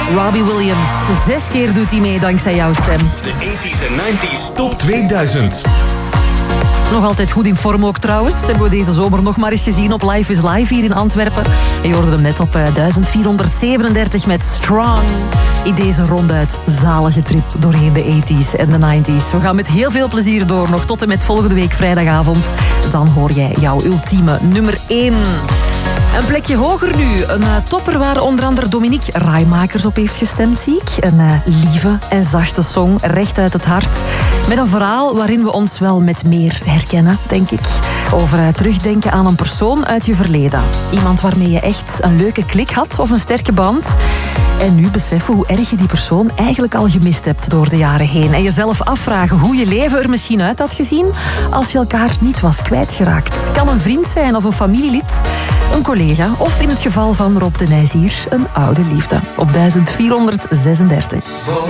Robbie Williams. 6 keer doet hij mee dankzij jouw stem. De 80s en 90s Top 2000. Nog altijd goed in vorm ook trouwens. Hebben we deze zomer nog maar eens gezien op Life is Live hier in Antwerpen. En je hoorde hem net op 1437 met Strong. In deze ronduit zalige trip doorheen de 80s en de 90s. We gaan met heel veel plezier door, nog tot en met volgende week vrijdagavond. Dan hoor jij jouw ultieme nummer 1. Een plekje hoger nu. Een topper waar onder andere Dominique Raimakers op heeft gestemd, zie ik. Een lieve en zachte song, recht uit het hart. Met een verhaal waarin we ons wel met meer herkennen, denk ik. Over terugdenken aan een persoon uit je verleden. Iemand waarmee je echt een leuke klik had of een sterke band. En nu beseffen hoe erg je die persoon eigenlijk al gemist hebt door de jaren heen. En jezelf afvragen hoe je leven er misschien uit had gezien als je elkaar niet was kwijtgeraakt. Kan een vriend zijn of een familielid, een collega of in het geval van Rob de Nijs hier een oude liefde. Op 1436.